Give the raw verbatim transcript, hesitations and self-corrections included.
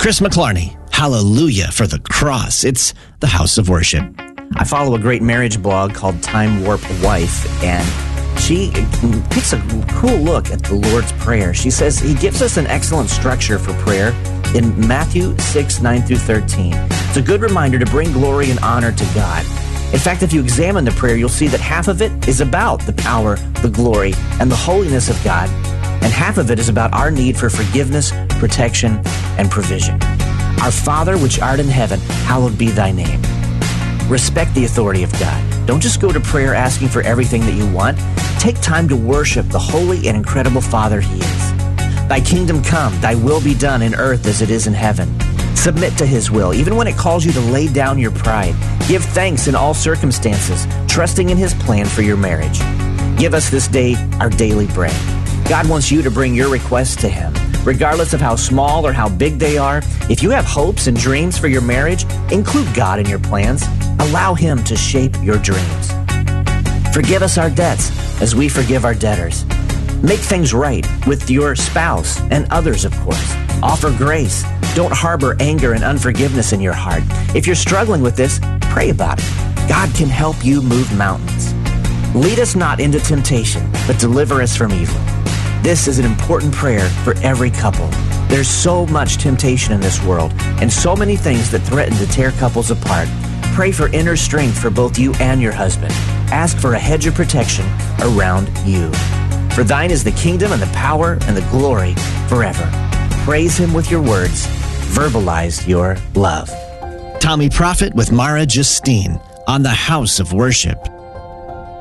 Chris McClarney, hallelujah for the cross. It's the house of worship. I follow a great marriage blog called Time Warp Wife, and she takes a cool look at the Lord's Prayer. She says he gives us an excellent structure for prayer in Matthew six, nine through thirteen. It's a good reminder to bring glory and honor to God. In fact, if you examine the prayer, you'll see that half of it is about the power, the glory, and the holiness of God, and half of it is about our need for forgiveness, protection, and provision. Our Father, which art in heaven, hallowed be thy name. Respect the authority of God. Don't just go to prayer asking for everything that you want. Take time to worship the holy and incredible Father he is. Thy kingdom come, thy will be done in earth as it is in heaven. Submit to his will, even when it calls you to lay down your pride. Give thanks in all circumstances, trusting in his plan for your marriage. Give us this day our daily bread. God wants you to bring your requests to him. Regardless of how small or how big they are, if you have hopes and dreams for your marriage, include God in your plans. Allow him to shape your dreams. Forgive us our debts as we forgive our debtors. Make things right with your spouse and others, of course. Offer grace. Don't harbor anger and unforgiveness in your heart. If you're struggling with this, pray about it. God can help you move mountains. Lead us not into temptation, but deliver us from evil. This is an important prayer for every couple. There's so much temptation in this world and so many things that threaten to tear couples apart. Pray for inner strength for both you and your husband. Ask for a hedge of protection around you. For thine is the kingdom and the power and the glory forever. Praise him with your words. Verbalize your love. Tommy Prophet with Mara Justine on the House of Worship.